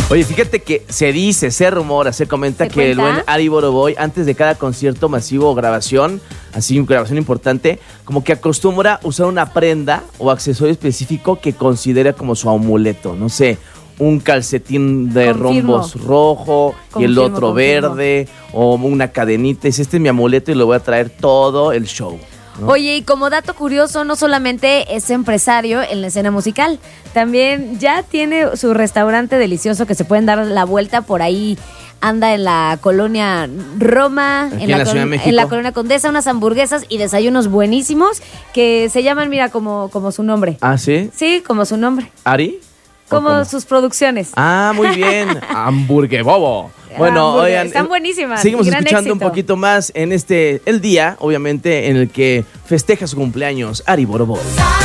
Oye, fíjate que se rumora, se comenta que el buen Ari Boroboy, antes de cada concierto masivo o grabación, así grabación importante, como que acostumbra usar una prenda o accesorio específico que considera como su amuleto. No sé, un calcetín de rombos rojo y el otro verde, o una cadenita. Dice, este es mi amuleto y lo voy a traer todo el show, ¿no? Oye, y como dato curioso, no solamente es empresario en la escena musical, también ya tiene su restaurante delicioso que se pueden dar la vuelta por ahí. Anda en la colonia Roma, en la Ciudad de México, en la colonia Condesa, unas hamburguesas y desayunos buenísimos que se llaman, mira, como su nombre. ¿Ah, sí? Sí, como su nombre. ¿Ari? Como sus producciones. Ah, muy bien. Hamburgue Bobo. Bueno, oigan, están buenísimas. Seguimos escuchando un poquito más en el día, obviamente, en el que festeja su cumpleaños Ari Boroboy.